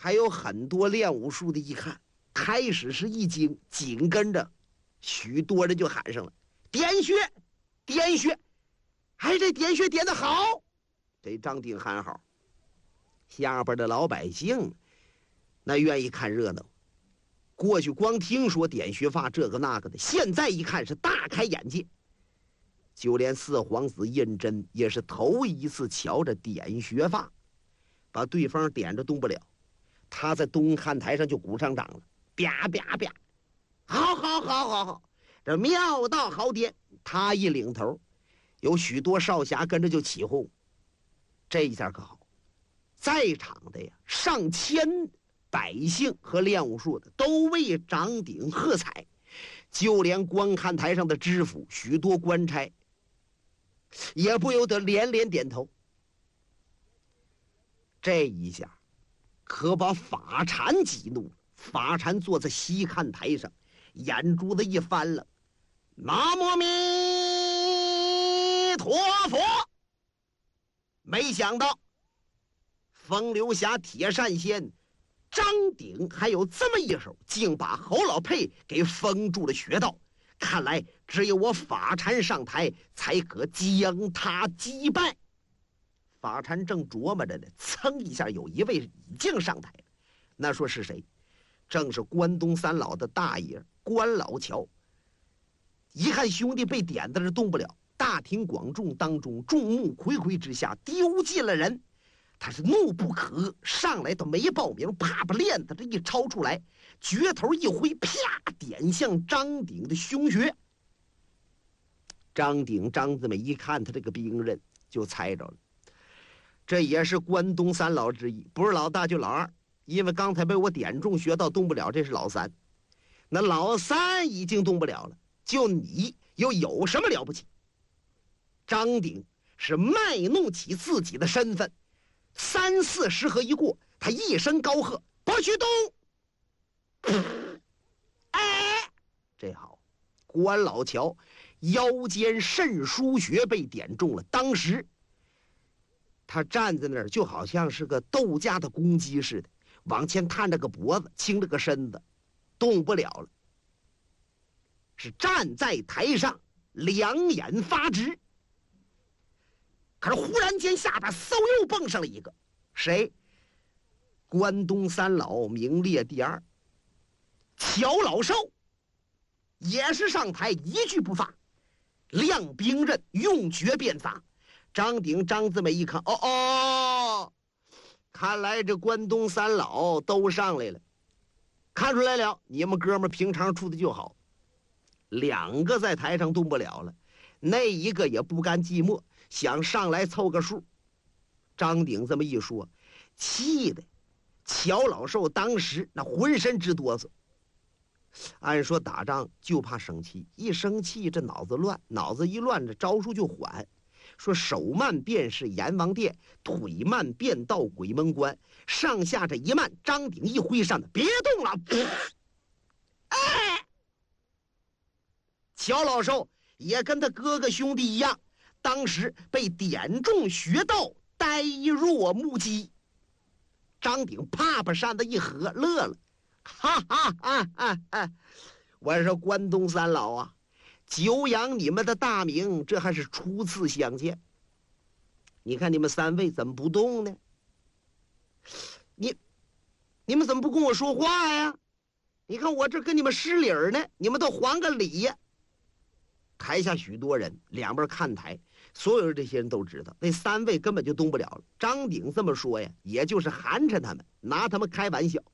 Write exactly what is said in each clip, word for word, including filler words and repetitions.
还有很多练武术的，一看开始是一惊，紧跟着许多人就喊上了：“点穴，点穴！”哎，这点穴点得好！这张鼎喊好。下边的老百姓那愿意看热闹，过去光听说点穴法这个那个的，现在一看是大开眼界。就连四皇子胤禛也是头一次瞧着点穴法，把对方点着动不了，他在东看台上就鼓上掌了，啪啪啪，好好好好好，这妙道好点。他一领头，有许多少侠跟着就起哄。这一下可好，在场的呀上千百姓和练武术的都为张鼎喝彩，就连观看台上的知府许多官差也不由得连连点头。这一下可把法禅激怒了。法禅坐在西看台上，眼珠子一翻了，南无弥陀佛。没想到风流侠铁扇仙张鼎还有这么一手，竟把侯老佩给封住了穴道。看来只有我法禅上台才可将他击败。法禅正琢磨着呢，噌一下有一位已经上台了。那说是谁？正是关东三老的大爷关老乔。一看兄弟被点在这动不了，大庭广众当中，众目睽睽之下丢尽了人，他是怒不可遏，上来都没报名，啪把链子这一抄出来，撅头一挥，啪点向张鼎的胸穴。张鼎张子美一看他这个兵刃，就猜着了，这也是关东三老之一，不是老大就老二，因为刚才被我点中穴道动不了，这是老三。那老三已经动不了了，就你又有什么了不起？张鼎是卖弄起自己的身份，三四十合一过，他一声高喝：“不许动！”哎，这好，关老乔腰间肾腧穴被点中了。当时他站在那儿，就好像是个斗架的公鸡似的，往前探着个脖子，倾着个身子，动不了了。是站在台上，两眼发直。可是忽然间下边嗖又蹦上了一个，谁？关东三老名列第二，乔老寿也是上台一句不发，亮兵刃，用绝便砸。张鼎张子美一看，哦哦，看来这关东三老都上来了，看出来了，你们哥们平常处的就好。两个在台上动不了了，那一个也不甘寂寞，想上来凑个数。张鼎这么一说，气的乔老寿当时那浑身直哆嗦。按说打仗就怕生气，一生气这脑子乱，脑子一乱这招数就缓。说手慢便是阎王殿，腿慢便到鬼门关，上下这一慢，张鼎一挥扇子，别动了。哎，乔老寿也跟他哥哥兄弟一样，当时被点中穴道，呆若木鸡。张鼎啪把扇子一合，乐了，哈哈哈哈哈！我说关东三老啊，久仰你们的大名，这还是初次相见。你看你们三位怎么不动呢？你你们怎么不跟我说话呀？你看我这跟你们施礼儿呢，你们都还个礼呀！台下许多人两边看台，所有这些人都知道那三位根本就动不了了。张鼎这么说呀，也就是寒碜他们，拿他们开玩笑。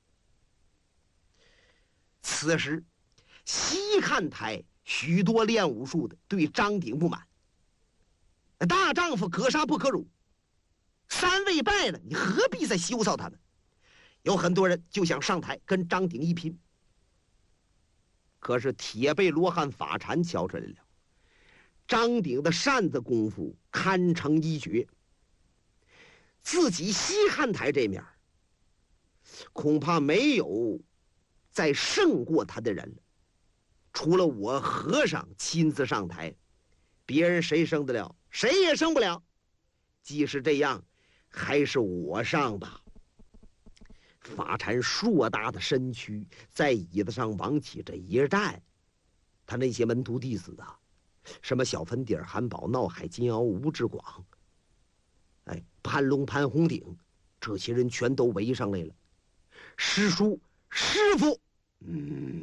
此时西看台许多练武术的对张鼎不满，大丈夫可杀不可辱，三位败了，你何必再羞臊他们？有很多人就想上台跟张鼎一拼。可是铁背罗汉法禅瞧出来了，张鼎的扇子功夫堪称一绝，自己西看台这面恐怕没有再胜过他的人了。除了我和尚亲自上台，别人谁胜得了？谁也胜不了。即使这样，还是我上吧。 法禅硕大的身躯在椅子上往起这一站，他那些门徒弟子啊，什么小粉底儿、韩宝、闹海、金鳌、吴志广，哎，潘龙、潘红顶，这些人全都围上来了。师叔，师傅，嗯，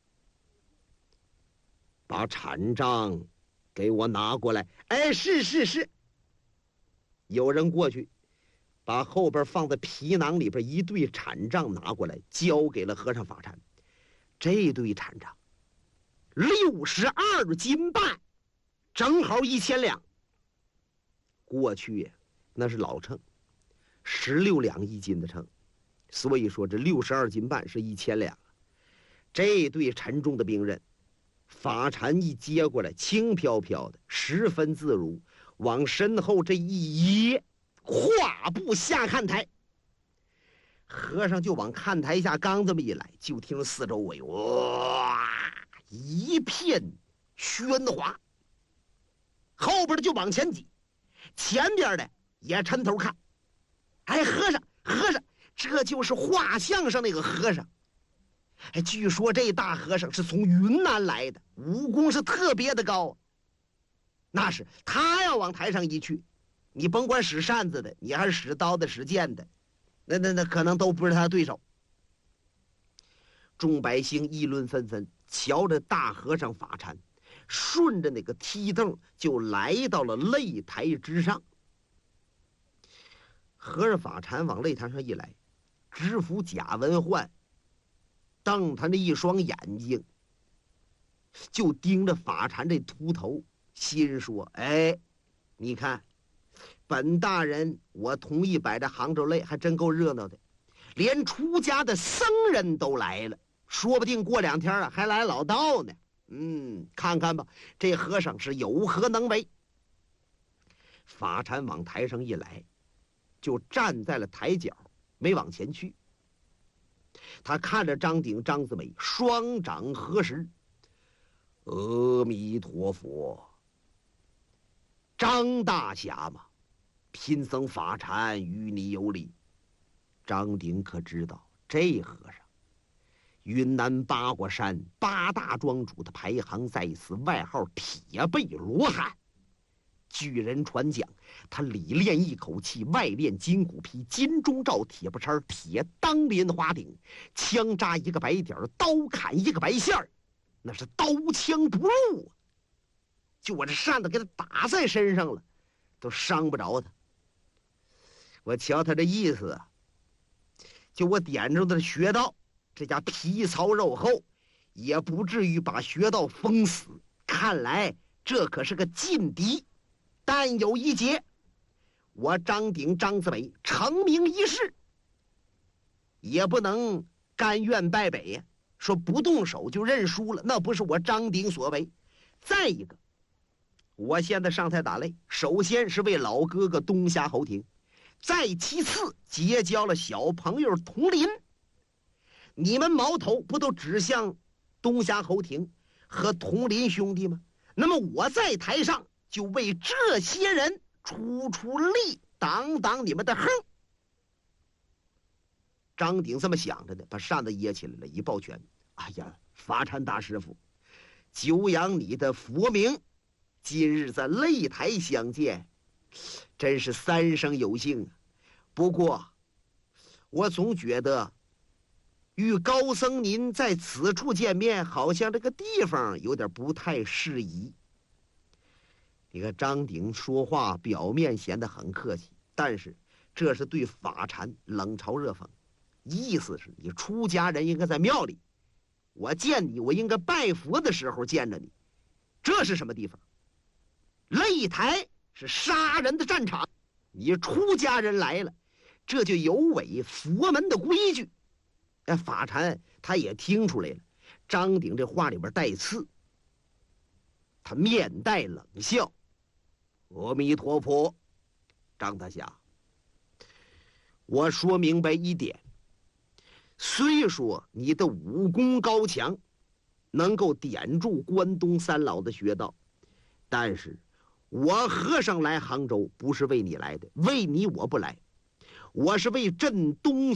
把禅杖给我拿过来。哎，是是是。有人过去，把后边放在皮囊里边一对禅杖拿过来，交给了和尚法禅。这对禅杖六十二斤半，正好一千两。过去那是老秤，十六两一斤的秤，所以说这六十二斤半是一千两。这对沉重的兵刃，法禅一接过来，轻飘飘的，十分自如，往身后这一掖，跨步下看台。和尚就往看台下刚这么一来，就听四周围哇一片喧哗，后边的就往前挤，前边的也抻头看。哎，和尚和尚，这就是画像上那个和尚。哎，据说这大和尚是从云南来的，武功是特别的高。那是他要往台上一去，你甭管使扇子的，你还是使刀的、使剑的，那那那可能都不是他的对手。众百姓议论纷纷，瞧着大和尚法禅，顺着那个梯凳就来到了擂台之上。和尚法禅往擂台上一来，知府贾文焕瞪他那一双眼睛，就盯着法禅这秃头，心说：哎，你看本大人我同意摆这杭州擂，还真够热闹的，连出家的僧人都来了，说不定过两天啊还来老道呢。嗯，看看吧，这和尚是有何能为。法禅往台上一来，就站在了台角，没往前去。他看着张鼎、张子美，双掌合十：阿弥陀佛。张大侠嘛，贫僧法禅与你有礼。张鼎可知道，这和尚云南八卦山八大庄主的排行在此，外号铁背罗汉。据人传讲，他里练一口气，外练金骨皮，金钟罩铁布衫，铁当莲花顶，枪扎一个白点，刀砍一个白线儿，那是刀枪不入。就我这扇子给他打在身上了，都伤不着他。我瞧他这意思啊，就我点着的穴道，这家皮糙肉厚，也不至于把穴道封死。看来这可是个劲敌。但有一节，我张鼎、张子美成名一世，也不能甘愿败北呀。说不动手就认输了，那不是我张鼎所为。再一个，我现在上台打擂，首先是为老哥哥东夏侯廷，再其次结交了小朋友佟林。你们矛头不都指向东夏侯廷和佟林兄弟吗？那么我在台上就为这些人出出力，挡挡你们的横。张鼎这么想着的，把扇子掖起来了，一抱拳：哎呀，法禅大师傅，久仰你的佛名，今日在擂台相见，真是三生有幸啊。不过我总觉得与高僧您在此处见面，好像这个地方有点不太适宜。你看张鼎说话表面显得很客气，但是这是对法禅冷嘲热讽，意思是你出家人应该在庙里，我见你我应该拜佛的时候见着你。这是什么地方？擂台是杀人的战场，你出家人来了，这就有违佛门的规矩。哎，法禅他也听出来了，张鼎这话里边带刺，他面带冷笑：阿弥陀佛，张大侠，我说明白一点，虽说你的武功高强，能够点住关东三老的穴道，但是我和尚来杭州不是为你来的，为你我不来，我是为镇东